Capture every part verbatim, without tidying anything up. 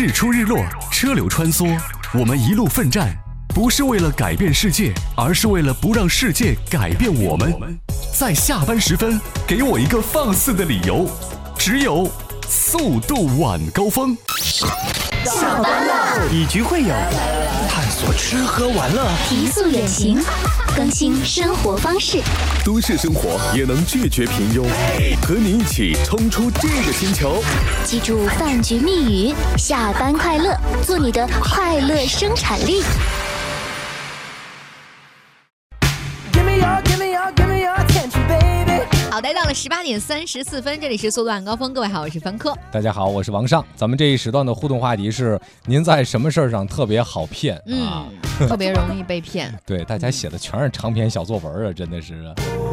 日出日落，车流穿梭，我们一路奋战，不是为了改变世界，而是为了不让世界改变我们。在下班时分，给我一个放肆的理由，只有速度晚高峰。 下班了， 以局会友，探索吃喝玩乐， 提速远行，更新生活方式。 都市生活也能拒绝平庸，和你一起冲出这个星球。 记住饭局密语：下班快乐，做你的快乐生产力。 好的，到了十八点三十四分，这里是速度晚高峰，各位好，我是凡科。 大家好，我是王尚。咱们这一时段的互动话题是：您在什么事儿上特别好骗？ 嗯， 啊、 特别容易被骗。 对，大家写的全是长篇小作文啊，真的是。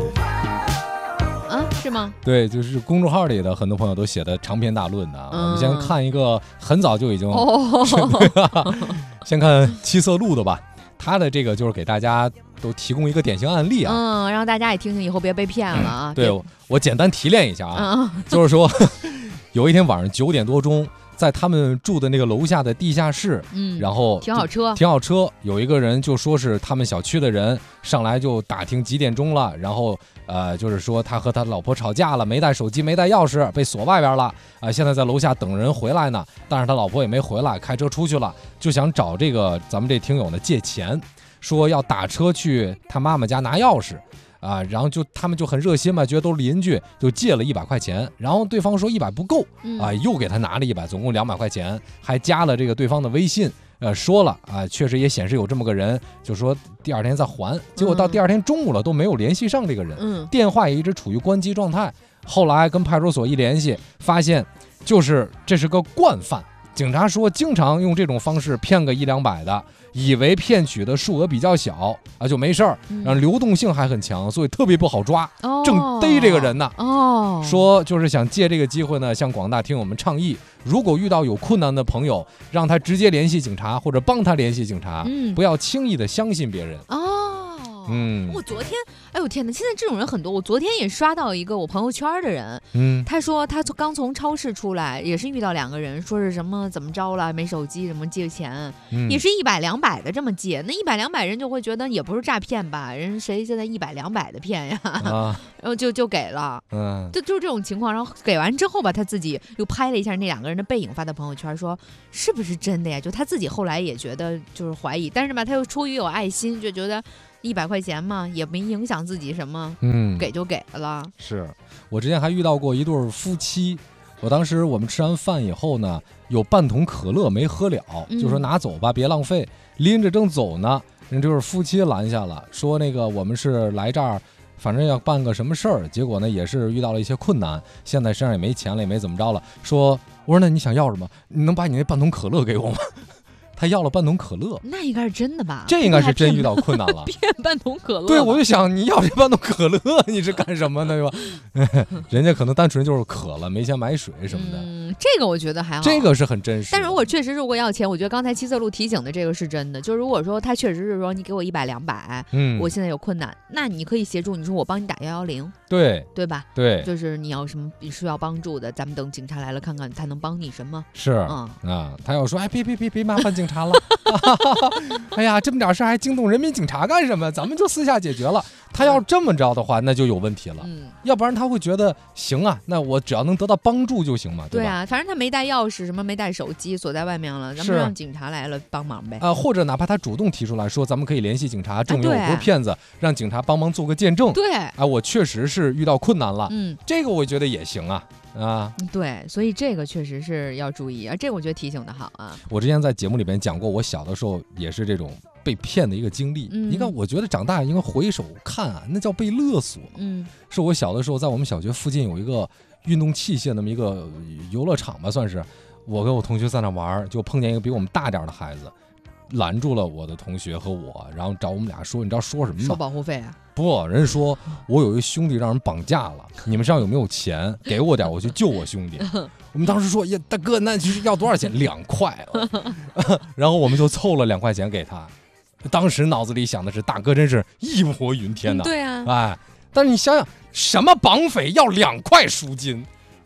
啊，是吗？ 对，就是公众号里的很多朋友都写的长篇大论的、啊嗯。我们先看一个很早就已经，哦、先看七色鹿的吧。他的这个就是给大家都提供一个典型案例啊， 嗯，让大家也听听，以后别被骗了啊。 嗯、对我，我简单提炼一下啊，嗯、就是说，有一天晚上九点多钟，在他们住的那个楼下的地下室，嗯，然后停好车， 停好车，有一个人就说是他们小区的人上来就打听几点钟了，然后呃，就是说他和他老婆吵架了，没带手机，没带钥匙，被锁外边了啊、呃，现在在楼下等人回来呢，但是他老婆也没回来，开车出去了，就想找这个咱们这听友呢借钱，说要打车去他妈妈家拿钥匙。啊，然后就他们就很热心嘛，觉得都是邻居，就借了一百块钱，然后对方说一百不够，啊，又给他拿了一百，总共两百块钱，还加了这个对方的微信，呃，说了啊，确实也显示有这么个人，就说第二天再还，结果到第二天中午了都没有联系上这个人，嗯，电话也一直处于关机状态，后来跟派出所一联系，发现就是这是个惯犯。警察说经常用这种方式骗个一两百的，以为骗取的数额比较小啊就没事儿，然后流动性还很强，所以特别不好抓，哦、正逮这个人呢。哦，说就是想借这个机会呢，向广大听友们倡议，如果遇到有困难的朋友，让他直接联系警察或者帮他联系警察，嗯、不要轻易的相信别人。 哦，嗯，我昨天，哎呦天哪，现在这种人很多。我昨天也刷到一个我朋友圈的人，嗯，他说他刚从超市出来，也是遇到两个人，说是什么怎么着了，没手机，什么借钱，嗯、也是一百两百的这么借。那一百两百人就会觉得也不是诈骗吧？人谁现在一百两百的骗呀？啊、然后就就给了，嗯，就就是这种情况。然后给完之后吧，他自己又拍了一下那两个人的背影，发到朋友圈，说是不是真的呀？就他自己后来也觉得就是怀疑，但是吧，他又出于有爱心，就觉得。一百块钱嘛，也没影响自己什么，嗯，给就给了。 是我之前还遇到过一对夫妻，我当时我们吃完饭以后呢，有半桶可乐没喝了，嗯、就说拿走吧，别浪费。拎着正走呢，人就是夫妻拦下了，说那个我们是来这儿，反正要办个什么事儿，结果呢也是遇到了一些困难，现在身上也没钱了，也没怎么着了。说我说那你想要什么？你能把你那半桶可乐给我吗？他要了半桶可乐， 那应该是真的吧？ 这应该是真遇到困难了， 骗半桶可乐。 对，我就想你要这半桶可乐，你是干什么的，对吧？人家可能单纯就是渴了，没钱买水什么的。 嗯，这个我觉得还好， 这个是很真实。 但如果确实如果要钱，我觉得刚才七色鹿提醒的这个是真的。就如果说他确实是说你给我一百两百，嗯，我现在有困难，那你可以协助，你说我帮你打幺幺零， 对对吧？ 对， 就是你要什么需要帮助的，咱们等警察来了，看看他能帮你什么。 是，嗯啊，他要说哎别别别别麻烦警察了。哎呀，这么点事还惊动人民警察干什么？咱们就私下解决了。他要这么着的话，那就有问题了。嗯，要不然他会觉得行啊，那我只要能得到帮助就行嘛，对吧？ 对啊，反正他没带钥匙，什么没带手机，锁在外面了，咱们让警察来了帮忙呗。 啊、呃，或者哪怕他主动提出来说，咱们可以联系警察，证明我不是骗子，啊、让警察帮忙做个见证。 对， 啊、呃，我确实是遇到困难了。嗯，这个我觉得也行啊。啊， 对，所以这个确实是要注意啊，这个我觉得提醒的好啊。 我之前在节目里边讲过，我小的时候也是这种被骗的一个经历。嗯，你看，我觉得长大应该回首看啊，那叫被勒索。嗯，是我小的时候在我们小学附近有一个运动器械那么一个游乐场吧，算是。我跟我同学在那玩，就碰见一个比我们大点的孩子，拦住了我的同学和我，然后找我们俩说，你知道说什么吗？ 收保护费啊。 不，人说我有一兄弟让人绑架了，你们身上有没有钱？给我点，我去救我兄弟。我们当时说，呀，大哥，那就是要多少钱？两块。然后我们就凑了两块钱给他。当时脑子里想的是，大哥真是义薄云天呐、啊。 对啊， 哎，但是你想想，什么绑匪要两块赎金？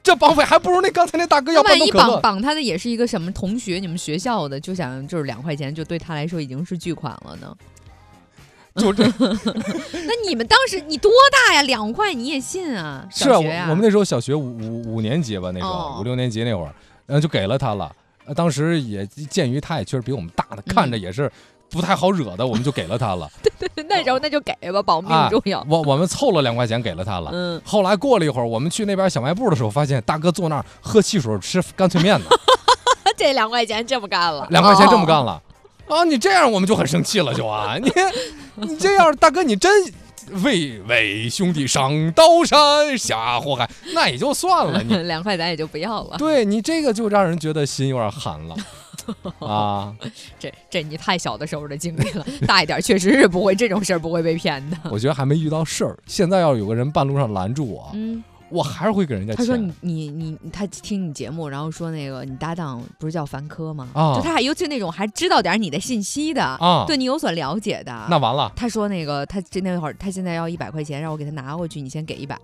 这绑匪还不如那刚才那大哥要万一半桶可乐。 绑绑他的也是一个什么同学，你们学校的，就想就是两块钱，就对他来说已经是巨款了呢。 就这， 那你们当时你多大呀？两块你也信啊？ 是啊， 小学啊我们那时候小学五五五年级吧，那时候、 哦、 五六年级那会儿，然后就给了他了。呃，当时也鉴于他也确实比我们大的，看着也是不太好惹的，我们就给了他了。 对对对，那时候那就给吧，保命重要。 啊、我我们凑了两块钱给了他了。 嗯。 后来过了一会儿，我们去那边小卖部的时候，发现大哥坐那儿喝汽水吃干脆面呢。 这两块钱这么干了？ 两块钱这么干了。哦啊，你这样我们就很生气了，就啊，你你这样，大哥你真为为兄弟上刀山下火海，那也就算了，你两块咱也就不要了。 对你这个就让人觉得心有点寒了啊。 这这你太小的时候的经历了，大一点确实是不会这种事儿不会被骗的。 我觉得还没遇到事儿，现在要有个人半路上拦住我， 嗯。 我还是会给人家钱。 他说你你你他听你节目，然后说那个你搭档不是叫凡科吗？ 啊， 就他还尤其那种还知道点你的信息的啊， 对你有所了解的。 那完了， 他说那个他这那会儿他现在要一百块钱，让我给他拿回去，你先给一百。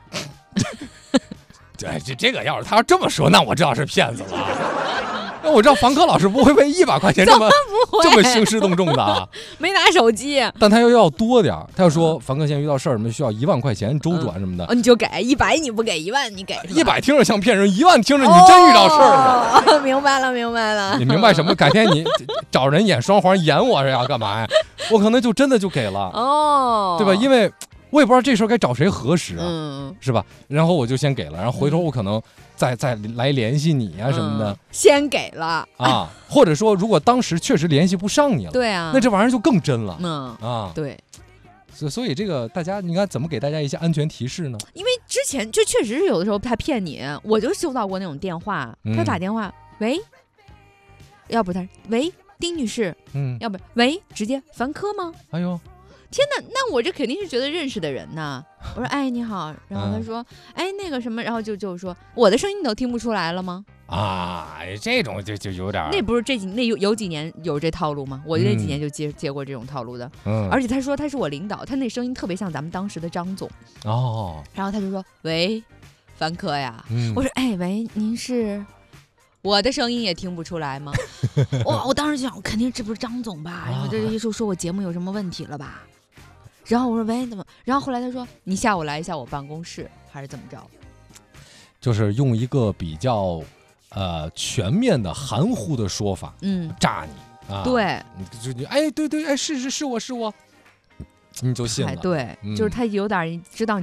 对，这这个要是他要这么说，那我知道是骗子了。那我知道凡科老师不会为一百块钱这么这么兴师动众的啊， 没拿手机， 但他又要多点，他要说凡科现在遇到事儿什么需要一万块钱周转什么的， 嗯、你就给一百，你不给一万你给一百听着像骗人，一万听着你真遇到事儿了。 哦、明白了明白了， 你明白什么？改天你找人演双簧演我是要干嘛呀？我可能就真的就给了哦， 对吧？因为我也不知道这事儿该找谁核实啊， 嗯， 是吧？然后我就先给了，然后回头我可能再再来联系你啊什么的， 嗯、先给了啊，或者说如果当时确实联系不上你了， 对啊， 那这玩意儿就更真了， 嗯啊， 对， 所所以这个大家你看怎么给大家一些安全提示呢？ 因为之前就确实是有的时候他骗你，我就收到过那种电话， 嗯、 他打电话，喂，要不他喂丁女士， 嗯， 要不喂直接凡科吗？ 哎呦。 天哪，那我这肯定是觉得认识的人呐。我说，哎，你好。然后他说，嗯、哎，那个什么，然后就就说，我的声音你都听不出来了吗？ 啊，这种就就有点。 那不是这几那有有几年有这套路吗？我那几年就接、嗯、接过这种套路的。嗯。而且他说他是我领导，他那声音特别像咱们当时的张总。 哦。 然后他就说，喂，凡科呀。 嗯、 我说，哎，喂，您是？我的声音也听不出来吗？哇！我当时就想，我肯定这不是张总吧？然后这一说说我节目有什么问题了吧？然后我说喂，怎么？然后后来他说你下午来一下我办公室，还是怎么着？ 就是用一个比较呃全面的含糊的说法， 嗯， 炸你啊！ 对， 就你哎，对对哎，是是是我是我，你就信了。 哎，对， 嗯、 就是他有点知道你。